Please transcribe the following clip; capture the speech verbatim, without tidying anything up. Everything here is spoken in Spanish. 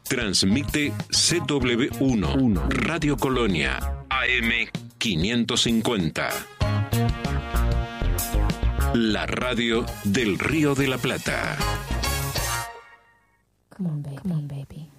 Transmite C W uno, Radio Colonia, A M quinientos cincuenta. La radio del Río de la Plata. Come on, baby. Come on, baby.